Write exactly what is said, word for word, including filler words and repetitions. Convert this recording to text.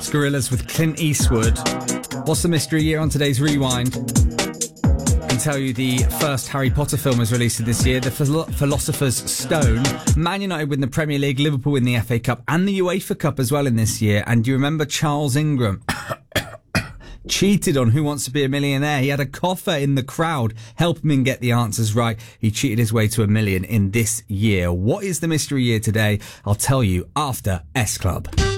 Gorillas with Clint Eastwood. What's the mystery year on today's Rewind? I can tell you the first Harry Potter film was released this year, The Philo- Philosopher's Stone. Man United win the Premier League, Liverpool win the F A Cup and the UEFA Cup as well in this year. And do you remember Charles Ingram? Cheated on Who Wants to Be a Millionaire. He had a cougher in the crowd helping him get the answers right. He cheated his way to a million in this year. What is the mystery year today? I'll tell you after S Club.